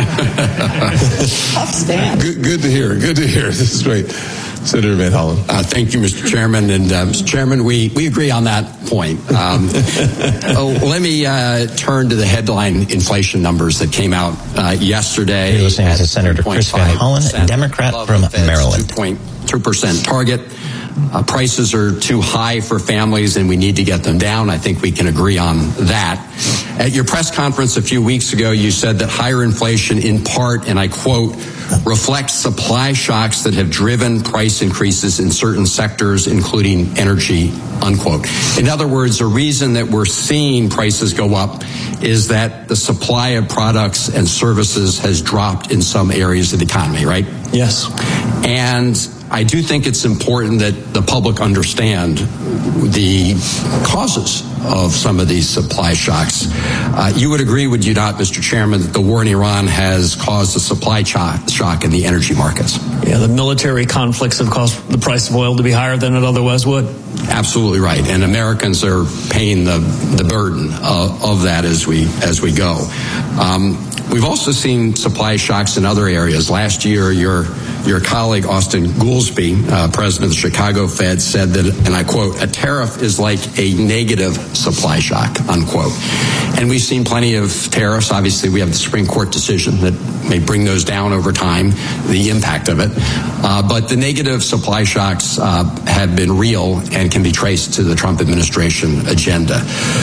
Tough stand. Good, good to hear. Good to hear. This is great. Senator Van Hollen. Uh, thank you, Mister Chairman. And uh, Mister Chairman, we, we agree on that point. Um, oh, let me uh, turn to the headline inflation numbers that came out uh, yesterday. You're listening to Senator Chris Van Hollen, Democrat from Maryland. two point two percent target. Uh, prices are too high for families, and we need to get them down. I think we can agree on that. At your press conference a few weeks ago, you said that higher inflation in part, and I quote, reflects supply shocks that have driven price increases in certain sectors, including energy, unquote. In other words, the reason that we're seeing prices go up is that the supply of products and services has dropped in some areas of the economy, right? Yes. And I do think it's important that the public understand the causes of some of these supply shocks. Uh, you would agree, would you not, Mister Chairman, that the war in Iran has caused a supply shock in the energy markets? Yeah, the military conflicts have caused the price of oil to be higher than it otherwise would. Absolutely right, and Americans are paying the the burden of, of that as we as we go. Um, we've also seen supply shocks in other areas. Last year, your your colleague Austin Goolsbee, uh, president of the Chicago Fed, said that, and I quote, "A tariff is like a negative supply shock," unquote. And we've seen plenty of tariffs. Obviously, we have the Supreme Court decision that may bring those down over time, the impact of it. Uh, but the negative supply shocks uh, have been real and can be traced to the Trump administration agenda.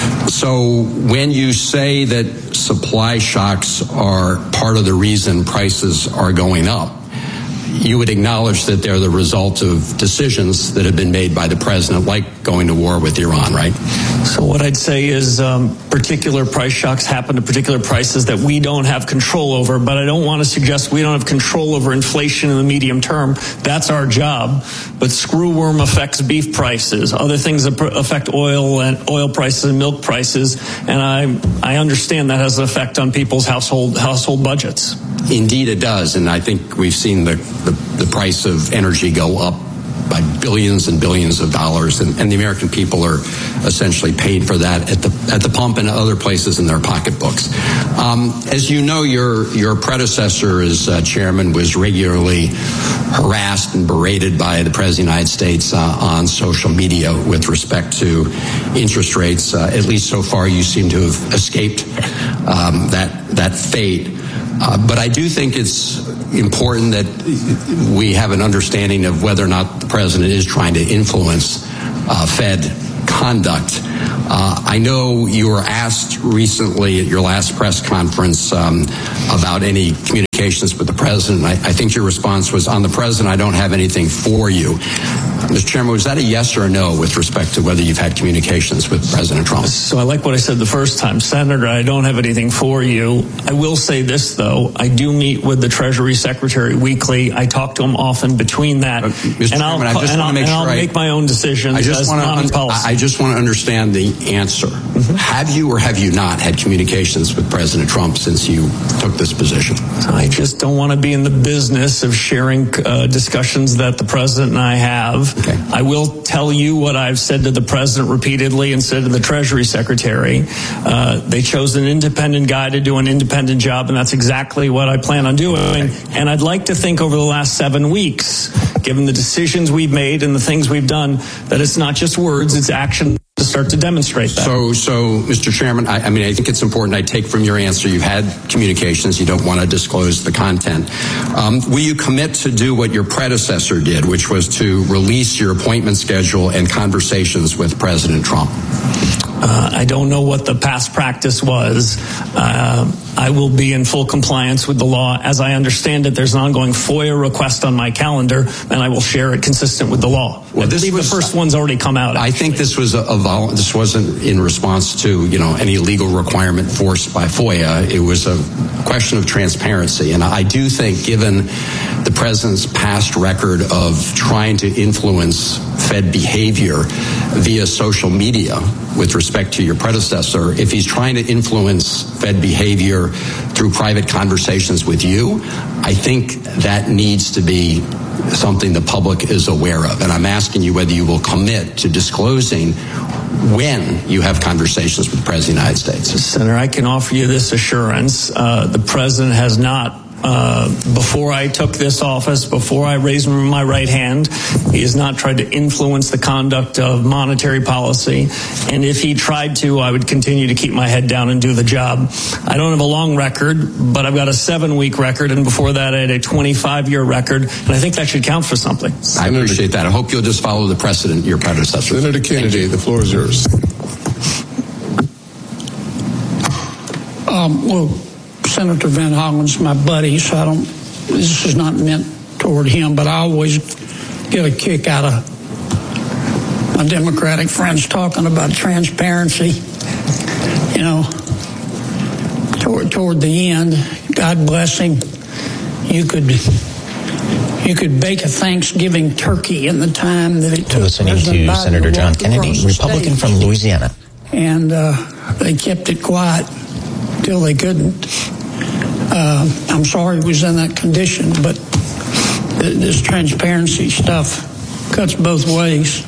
So when you say that supply shocks are part of the reason prices are going up, you would acknowledge that they're the result of decisions that have been made by the president, like going to war with Iran, right? So what I'd say is um, particular price shocks happen to particular prices that we don't have control over, but I don't want to suggest we don't have control over inflation in the medium term. That's our job. But screwworm affects beef prices, other things that affect oil and oil prices and milk prices, and I I understand that has an effect on people's household household budgets. Indeed, it does, and I think we've seen the, the, the price of energy go up by billions and billions of dollars, and, and the American people are essentially paid for that at the at the pump and other places in their pocketbooks. Um, as you know, your your predecessor as uh, chairman was regularly harassed and berated by the President of the United States uh, on social media with respect to interest rates. Uh, at least so far, you seem to have escaped um, that that fate. Uh, but I do think it's important that we have an understanding of whether or not the president is trying to influence uh, Fed conduct. Uh, I know you were asked recently at your last press conference um, about any communications with the president. I, I think your response was, "On the president, I don't have anything for you." Mister Chairman, was that a yes or a no with respect to whether you've had communications with President Trump? So I like what I said the first time. Senator, I don't have anything for you. I will say this, though. I do meet with the Treasury Secretary weekly. I talk to him often between that. Uh, Mister And Chairman, I'll, I just and want I'll, to make and sure I'll I, make my own decisions I just as want to un- policy. I just want to understand the answer. Mm-hmm. Have you or have you not had communications with President Trump since you took this position? I just don't want to be in the business of sharing uh, discussions that the president and I have. Okay. I will tell you what I've said to the president repeatedly and said to the Treasury Secretary. Uh, they chose an independent guy to do an independent job, and that's exactly what I plan on doing. And I'd like to think over the last seven weeks, given the decisions we've made and the things we've done, that it's not just words, it's action to start to demonstrate that. So, so Mister Chairman, I, I mean, I think it's important. I take from your answer you've had communications. You don't want to disclose the content. Um, will you commit to do what your predecessor did, which was to release your appointment schedule and conversations with President Trump? Uh, I don't know what the past practice was. Uh, I will be in full compliance with the law. As I understand it, there's an ongoing FOIA request on my calendar, and I will share it consistent with the law. Well, I this believe was, the first one's already come out. I think this was a, a vol- this wasn't in response to, you know, any legal requirement forced by FOIA. It was a question of transparency, and I do think, given the president's past record of trying to influence Fed behavior via social media with respect to your predecessor, if he's trying to influence Fed behavior through private conversations with you, I think that needs to be something the public is aware of. And I'm asking you whether you will commit to disclosing when you have conversations with the President of the United States. Senator, I can offer you this assurance. Uh, the President has not Uh, before I took this office, before I raised my right hand, he has not tried to influence the conduct of monetary policy. And if he tried to, I would continue to keep my head down and do the job. I don't have a long record, but I've got a seven-week record, and before that I had a twenty-five-year record, and I think that should count for something. I appreciate that. I hope you'll just follow the precedent your predecessor. Senator Kennedy, the floor is yours. Um, well, Senator Van Hollen's my buddy, so I don't, this is not meant toward him, but I always get a kick out of my Democratic friends talking about transparency. You know, toward, toward the end, God bless him, you could you could bake a Thanksgiving turkey in the time that it took. Listening President to Biden Senator to John walk Kennedy, across the Republican stage. from Louisiana. And uh, they kept it quiet till they couldn't. Uh, I'm sorry he was in that condition, but th- this transparency stuff cuts both ways.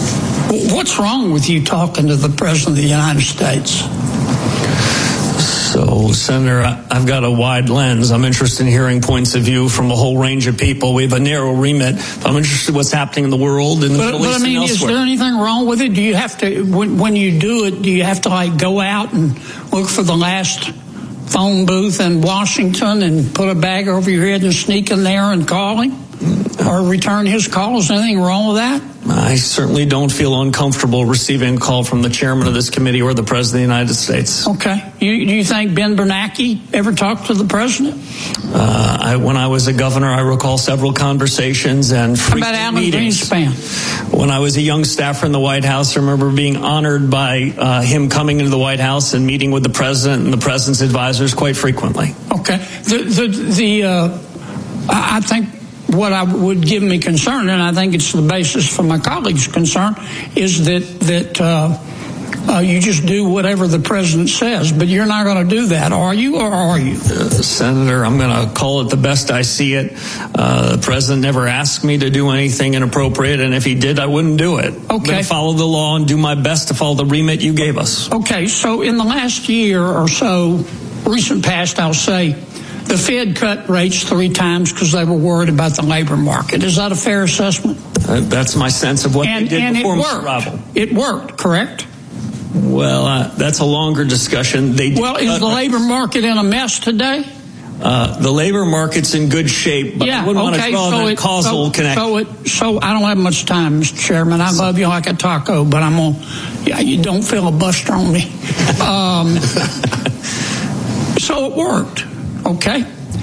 What's wrong with you talking to the President of the United States? So, Senator, I've got a wide lens. I'm interested in hearing points of view from a whole range of people. We have a narrow remit. I'm interested in what's happening in the world and in the but, Middle but East I mean, and is elsewhere. there anything wrong with it? Do you have to, when, when you do it, do you have to like go out and look for the last phone booth in Washington and put a bag over your head and sneak in there and call him? Or return his call? Is anything wrong with that? I certainly don't feel uncomfortable receiving a call from the chairman of this committee or the president of the United States. Okay. You, do you think Ben Bernanke ever talked to the president? Uh, I, when I was a governor, I recall several conversations and How about frequent Alan meetings. Greenspan? When I was a young staffer in the White House, I remember being honored by uh, him coming into the White House and meeting with the president and the president's advisors quite frequently. Okay. The, the, the uh, I think what I would give me concern, and I think it's the basis for my colleagues' concern, is that that uh, uh, you just do whatever the president says. But you're not going to do that, are you, or are you? Uh, Senator, I'm going to call it the best I see it. Uh, the president never asked me to do anything inappropriate, and if he did, I wouldn't do it. Okay. I'm going to follow the law and do my best to follow the remit you gave us. Okay, so in the last year or so, recent past, I'll say, the Fed cut rates three times because they were worried about the labor market. Is that a fair assessment? Uh, that's my sense of what and, they did and before, it Mister worked. Ravel. It worked, correct? Well, uh, that's a longer discussion. They well, is the labor market in a mess today? Uh, the labor market's in good shape, but yeah, I wouldn't okay, want to draw so that it, causal so, connection. So, it, so I don't have much time, Mister Chairman. I love you like a taco, but I'm on. Yeah, you don't filibuster on me. Um, so it worked. Okay.